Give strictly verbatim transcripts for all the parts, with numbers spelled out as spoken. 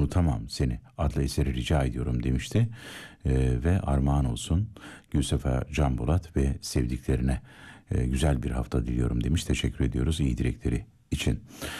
Unutamam Seni adlı eseri rica ediyorum demişti. Ee, ve armağan olsun Gülsefa Canbolat ve sevdiklerine e, güzel bir hafta diliyorum demiş. Teşekkür ediyoruz iyi dilekleri için.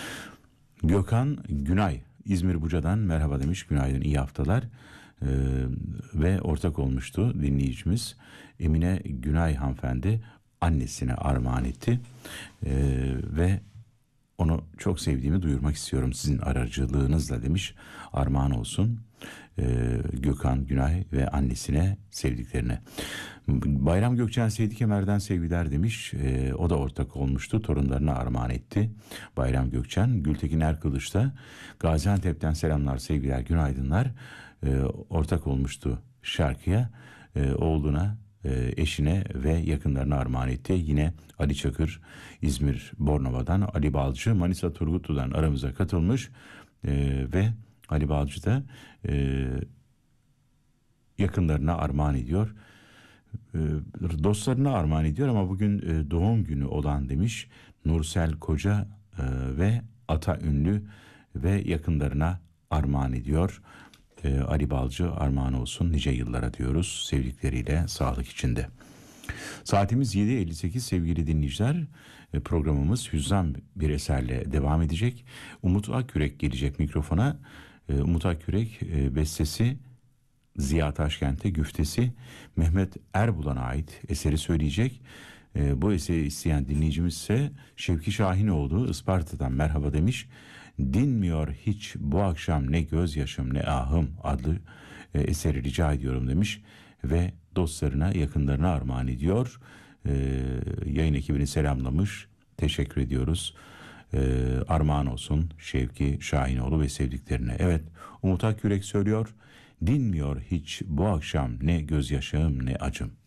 Gökhan Günay İzmir Buca'dan merhaba demiş. Günaydın, iyi haftalar. Ee, ve ortak olmuştu dinleyicimiz Emine Günay hanımefendi annesine armağan etti. Ee, ve onu çok sevdiğimi duyurmak istiyorum sizin aracılığınızla demiş. Armağan olsun ee, Gökhan Günay ve annesine, sevdiklerine. Bayram Gökçen Seydi Kemer'den sevgiler demiş. Ee, o da ortak olmuştu. Torunlarına armağan etti Bayram Gökçen. Gültekin Erkılıç da Gaziantep'ten selamlar, sevgiler, günaydınlar. Ee, ortak olmuştu şarkıya. Ee, oğluna, eşine ve yakınlarına armağan etti. Yine Ali Çakır İzmir Bornova'dan, Ali Balcı Manisa Turgutlu'dan aramıza katılmış ee, ve Ali Balcı da e, yakınlarına armağan ediyor. E, dostlarına armağan ediyor ama bugün e, doğum günü olan demiş. Nursel Koca e, ve Ata Ünlü ve yakınlarına armağan ediyor. E, Ali Balcı armağan olsun nice yıllara diyoruz, sevdikleriyle sağlık içinde. Saatimiz yedi elli sekiz sevgili dinleyiciler. E, programımız hüzzam bir eserle devam edecek. Umut Akkürek gelecek mikrofona. E, Umut Akkürek e, bestesi Ziya Taşkent'e, güftesi Mehmet Erbulan'a ait eseri söyleyecek. E, bu eseri isteyen dinleyicimiz ise Şevki Şahinoğlu Isparta'dan merhaba demiş. Dinmiyor hiç bu akşam ne gözyaşım ne ahım adlı e, eseri rica ediyorum demiş ve dostlarına, yakınlarına armağan ediyor. E, yayın ekibini selamlamış. Teşekkür ediyoruz. E, armağan olsun Şevki Şahinoğlu ve sevdiklerine. Evet, Umut Akkürek söylüyor. Dinmiyor hiç bu akşam ne gözyaşım ne acım.